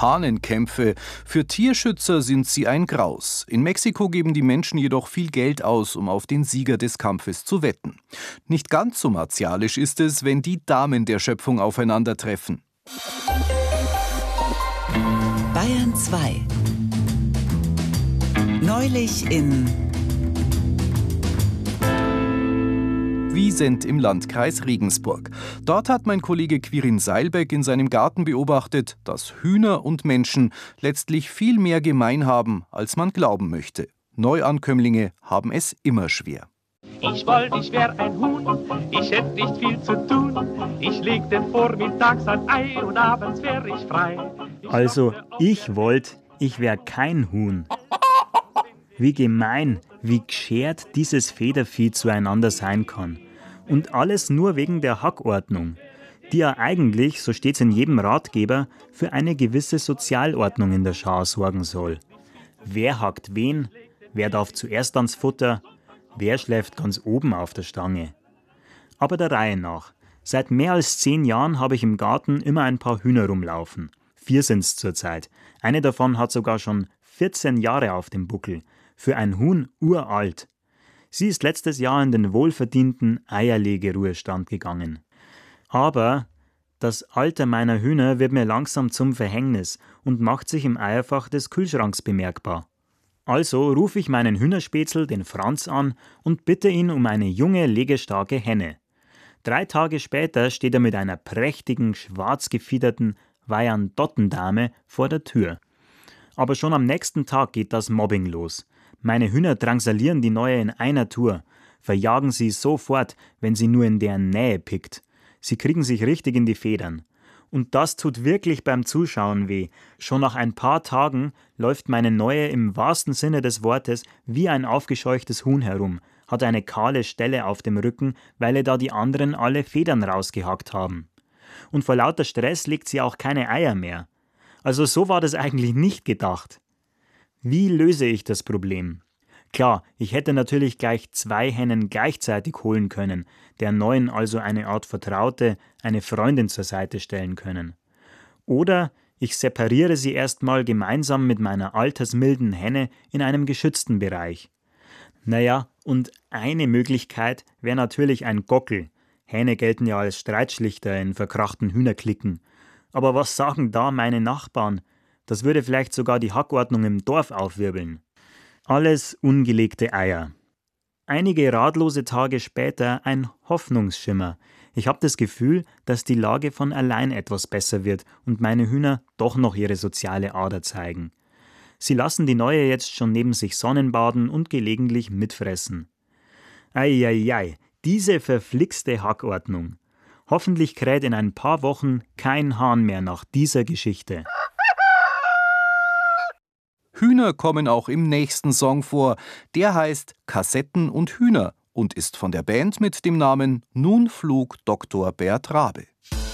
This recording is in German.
Hahnenkämpfe. Für Tierschützer sind sie ein Graus. In Mexiko geben die Menschen jedoch viel Geld aus, um auf den Sieger des Kampfes zu wetten. Nicht ganz so martialisch ist es, wenn die Damen der Schöpfung aufeinandertreffen. Bayern 2. Neulich in Wiesent im Landkreis Regensburg. Dort hat mein Kollege Quirin Seilbeck in seinem Garten beobachtet, dass Hühner und Menschen letztlich viel mehr gemein haben, als man glauben möchte. Neuankömmlinge haben es immer schwer. Ich wollte, ich wär ein Huhn, ich hätte nicht viel zu tun. Ich legte vormittags ein Ei und abends wär ich frei. Also, ich wollte, ich wär kein Huhn. Wie gemein, wie geschert dieses Federvieh zueinander sein kann. Und alles nur wegen der Hackordnung, die ja eigentlich, so steht's in jedem Ratgeber, für eine gewisse Sozialordnung in der Schar sorgen soll. Wer hackt wen? Wer darf zuerst ans Futter? Wer schläft ganz oben auf der Stange? Aber der Reihe nach. Seit mehr als 10 Jahren habe ich im Garten immer ein paar Hühner rumlaufen. 4 sind's zurzeit. Eine davon hat sogar schon 14 Jahre auf dem Buckel. Für ein Huhn uralt. Sie ist letztes Jahr in den wohlverdienten Eierlegeruhestand gegangen. Aber das Alter meiner Hühner wird mir langsam zum Verhängnis und macht sich im Eierfach des Kühlschranks bemerkbar. Also rufe ich meinen Hühnerspätzl, den Franz, an und bitte ihn um eine junge, legestarke Henne. 3 Tage später steht er mit einer prächtigen, schwarz gefiederten Wyandottendame vor der Tür. Aber schon am nächsten Tag geht das Mobbing los. Meine Hühner drangsalieren die Neue in einer Tour, verjagen sie sofort, wenn sie nur in deren Nähe pickt. Sie kriegen sich richtig in die Federn. Und das tut wirklich beim Zuschauen weh. Schon nach ein paar Tagen läuft meine Neue im wahrsten Sinne des Wortes wie ein aufgescheuchtes Huhn herum, hat eine kahle Stelle auf dem Rücken, weil ihr da die anderen alle Federn rausgehackt haben. Und vor lauter Stress legt sie auch keine Eier mehr. Also so war das eigentlich nicht gedacht. Wie löse ich das Problem? Klar, ich hätte natürlich gleich 2 Hennen gleichzeitig holen können, der Neuen also eine Art Vertraute, eine Freundin zur Seite stellen können. Oder ich separiere sie erstmal gemeinsam mit meiner altersmilden Henne in einem geschützten Bereich. Naja, und eine Möglichkeit wäre natürlich ein Gockel. Hähne gelten ja als Streitschlichter in verkrachten Hühnerklicken. Aber was sagen da meine Nachbarn? Das würde vielleicht sogar die Hackordnung im Dorf aufwirbeln. Alles ungelegte Eier. Einige ratlose Tage später ein Hoffnungsschimmer. Ich habe das Gefühl, dass die Lage von allein etwas besser wird und meine Hühner doch noch ihre soziale Ader zeigen. Sie lassen die Neue jetzt schon neben sich Sonnenbaden und gelegentlich mitfressen. Eieiei, diese verflixte Hackordnung. Hoffentlich kräht in ein paar Wochen kein Hahn mehr nach dieser Geschichte. Hühner kommen auch im nächsten Song vor. Der heißt Kassetten und Hühner und ist von der Band mit dem Namen Nun flog Dr. Bert Rabe.